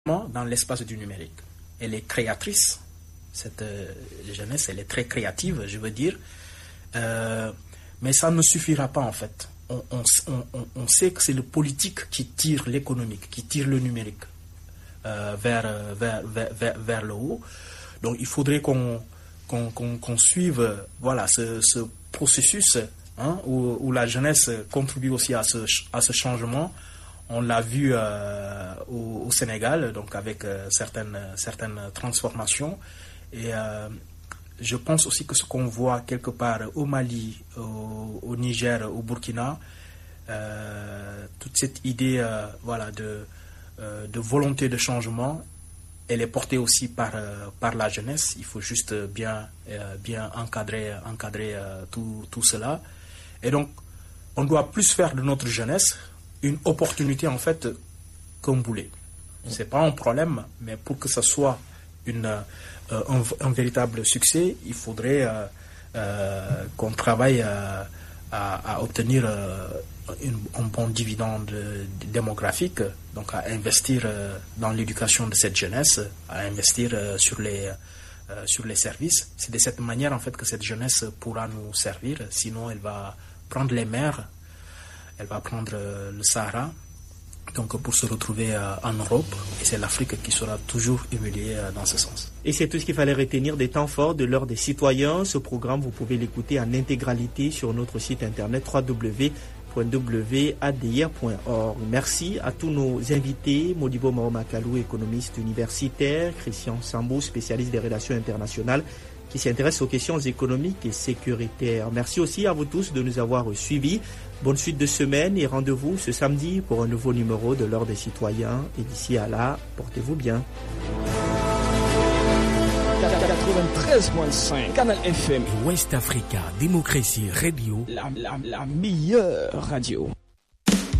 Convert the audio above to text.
dans l'espace du numérique. Elle est créatrice, cette jeunesse, elle est très créative, je veux dire, mais ça ne suffira pas en fait. On sait que c'est le politique qui tire l'économique, qui tire le numérique vers le haut. Donc il faudrait qu'on suive voilà, ce processus où la jeunesse contribue aussi à ce changement. On l'a vu au Sénégal, donc avec certaines transformations. Et je pense aussi que ce qu'on voit quelque part au Mali, au Niger, au Burkina, toute cette idée voilà, de volonté de changement, elle est portée aussi par la jeunesse. Il faut juste bien encadrer tout cela. Et donc, on doit plus faire de notre jeunesse une opportunité en fait qu'un boulet. C'est pas un problème, mais pour que ça soit un véritable succès, il faudrait qu'on travaille à obtenir un bon dividende démographique, donc à investir dans l'éducation de cette jeunesse, à investir sur les services. C'est de cette manière en fait que cette jeunesse pourra nous servir. Sinon, elle va prendre les mers, elle va prendre le Sahara, donc pour se retrouver en Europe, et c'est l'Afrique qui sera toujours humiliée dans ce sens. Et c'est tout ce qu'il fallait retenir des temps forts de l'heure des citoyens. Ce programme, vous pouvez l'écouter en intégralité sur notre site internet www.wadir.org. Merci à tous nos invités, Modibo Mahamadou, économiste universitaire, Christian Sambou, spécialiste des relations internationales, qui s'intéresse aux questions économiques et sécuritaires. Merci aussi à vous tous de nous avoir suivis. Bonne suite de semaine et rendez-vous ce samedi pour un nouveau numéro de l'heure des citoyens. Et d'ici à là, portez-vous bien. 93.5 Canal FM West Africa Democracy Radio, la meilleure radio.